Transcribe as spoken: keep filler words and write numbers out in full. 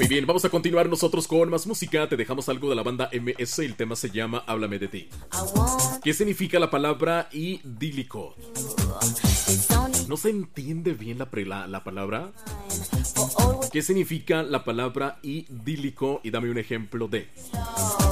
bien, vamos a continuar nosotros con más música. Te dejamos algo de la banda M S. El tema se llama Háblame de ti. ¿Qué significa la palabra idílico? No se entiende bien la, pre- la, la palabra. ¿Qué significa la palabra idílico? Y dame un ejemplo de...